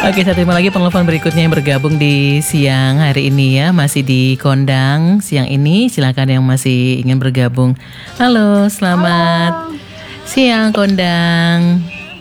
Oke, saya terima lagi penelpon berikutnya yang bergabung di siang hari ini ya. Masih di Kondang siang ini. Silakan yang masih ingin bergabung. Halo, selamat siang Kondang.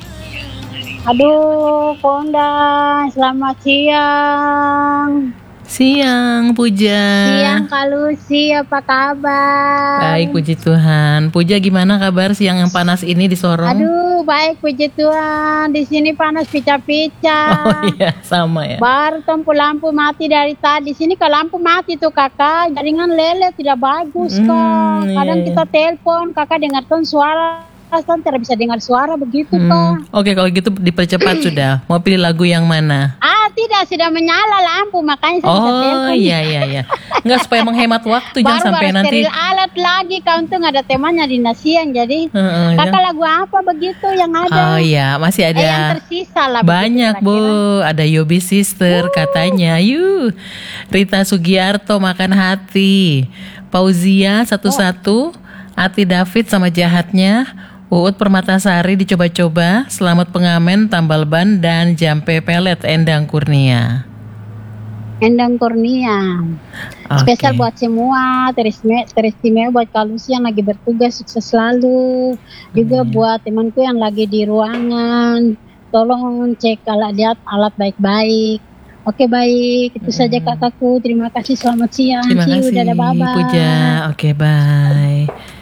Aduh, Kondang, selamat siang. Siang Puja. Siang Kak Lucy, apa kabar? Baik, puji Tuhan. Puja, gimana kabar siang yang panas ini di Sorong? Aduh, baik puji Tuhan. Di sini panas pica-pica. Oh iya, sama ya. Baru lampu mati dari tadi. Sini kalau lampu mati tuh kakak, jaringan lele tidak bagus kak. Kadang Iya. kita telepon, kakak dengarkan suara, kan tidak bisa dengar suara begitu kak. Oke, kalau gitu dipercepat sudah. Mau pilih lagu yang mana? Tidak, sudah menyala lampu, makanya saya bisa telepon. Oh iya. Enggak, supaya menghemat waktu, jangan sampai nanti. Baru alat lagi, kau untung ada temannya di Nasian, jadi kakak lagu apa begitu yang ada? Oh iya, masih ada. Yang tersisa lah. Banyak Bu, ada Yobi Sister katanya. Rita Sugiarto, Makan Hati, Pauzia satu-satu, Ati David sama Jahatnya, Uut Permatasari Dicoba-coba, Selamat Pengamen, Tambal Ban, dan Jampe Pelet Endang Kurnia. Endang Kurnia. Spesial buat semua, teristimewa buat Kak Lucy yang lagi bertugas, sukses selalu. Juga buat temanku yang lagi di ruangan, tolong cek lihat alat baik-baik. Oke, baik, itu saja kakakku. Terima kasih, selamat siang. Terima kasih Dadah, bye-bye. Puja. Oke, bye.